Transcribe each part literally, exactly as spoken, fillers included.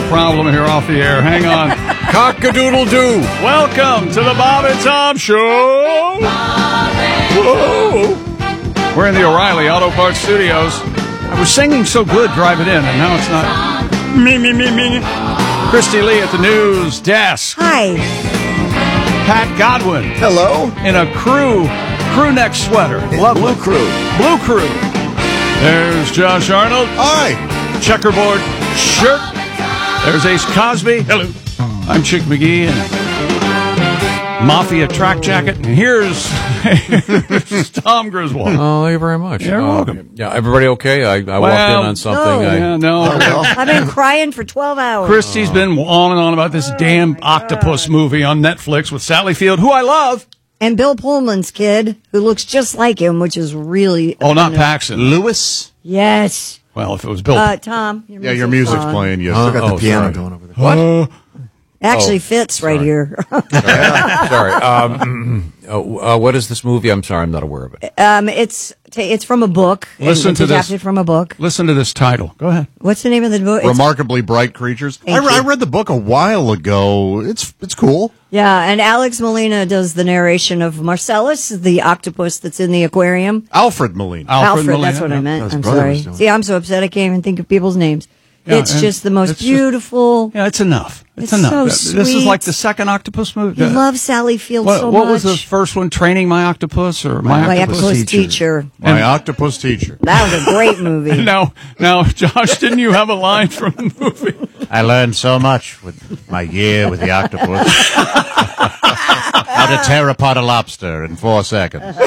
problem here off the air. Hang on. Cock-a-doodle-doo. Welcome to the Bob and Tom Show. Whoa. We're in the O'Reilly Auto Parts Studios. I was singing so good driving in, and now it's not. Me, me, me, me. Christy Lee at the news desk. Hi. Pat Godwin. Hello. In a crew, crew neck sweater. Lovely. Blue crew. Blue crew. There's Josh Arnold. Hi. Checkerboard shirt. There's Ace Cosby. Hello. I'm Chick McGee in a Mafia track jacket. And here's, here's Tom Griswold. Oh, thank you very much. You're uh, welcome. Yeah, everybody okay? I, I Well, walked in on something. no. I, Yeah, no. I've been crying for twelve hours. Christy's been on and on about this damn octopus movie on Netflix with Sally Field, who I love. And Bill Pullman's kid, who looks just like him, which is really... Oh, not Paxton. Lewis. Yes. Well, if it was Bill. Uh, Tom, your Yeah, your music's music's on. playing. You Huh? still got Oh, the piano sorry. going over there. What? Actually Oh, fits right sorry. here. Sorry. Um, uh, uh, what is this movie? I'm sorry, I'm not aware of it. um, it's it's from a book. and Listen it's to this. adapted from a book. Listen to this title. Go ahead. What's the name of the book? It's- Remarkably Bright Creatures. I, Thank re- I you. read the book a while ago. It's it's cool. yeah, and Alex Molina does the narration of Marcellus, the octopus that's in the aquarium. Alfred Molina. Alfred Molina. that's what I meant. His I'm brother sorry. was doing it. See, I'm so upset I can't even think of people's names. Yeah, it's and just the most it's just- beautiful. Yeah, it's enough. It's, It's enough. so This is sweet. like the second octopus movie. You love Sally Field What, so what much. was the first one? Training My Octopus or My, My Octopus? octopus Teacher. teacher. My octopus teacher. That was a great movie. Now, now, Josh, didn't you have a line from the movie? I learned so much with my year with the octopus. How to tear apart a lobster in four seconds.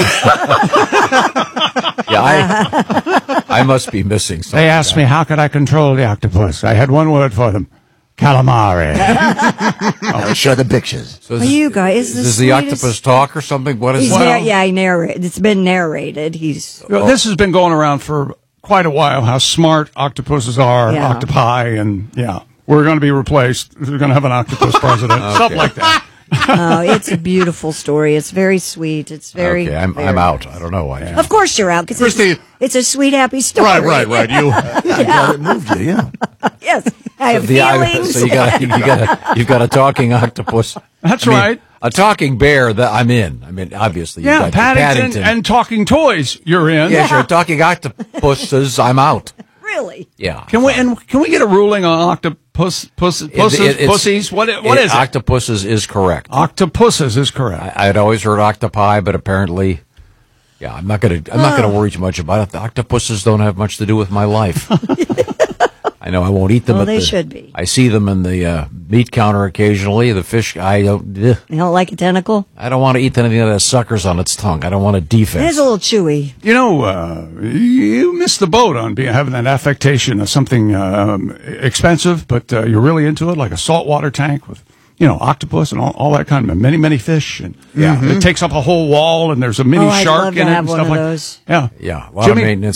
Yeah, I, I must be missing something. They asked me how could I control the octopus. I had one word for them: calamari. I'll show the pictures. So Well, this- you guys, the does the sweetest- octopus talk or something? What is He's it? Well- nar- yeah, he narrate. It's been narrated. He's Well, this has been going around for quite a while. How smart octopuses are, Yeah. octopi, and yeah, we're going to be replaced. We're going to have an octopus president, stuff like that. oh, it's a beautiful story. It's very sweet. It's very. Okay, I'm, very I'm out. nice. I don't know why. Of course, you're out because it's, Christy- it's a sweet, happy story. Right, right, right. You. Yeah. It moved you, yeah. Yes, I have The- I- feelings. so you got you got a, you've got a talking octopus. That's I mean, right. A talking bear that I'm in. I mean, obviously. you Yeah, got the Paddington, Paddington. and talking toys. You're in. yeah, sure. Talking octopuses. I'm out. Really? Yeah. Can we and can we get a ruling on octopus puss, pusses, It- it- it's- pussies? What what it- is it? Octopuses is correct. Octopuses is correct. I, I'd always heard octopi, but apparently, yeah, I'm not gonna. I'm not gonna worry too much about it. The octopuses don't have much to do with my life. I know I won't eat them. Well, at they the- should be. I see them in the uh, meat counter occasionally. The fish. I don't. ugh. You don't like a tentacle? I don't want to eat anything that has suckers on its tongue. I don't want a It defense. is a little chewy. You know, uh, you missed the boat on being, having that affectation of something um, expensive, but uh, you're really into it, like a saltwater tank with, you know, octopus and all, all that kind of many, many fish. And yeah, it takes up a whole wall, and there's a mini Oh, I'd shark love to in it have and one stuff of like those. Yeah, Yeah, a lot Jimmy, of maintenance.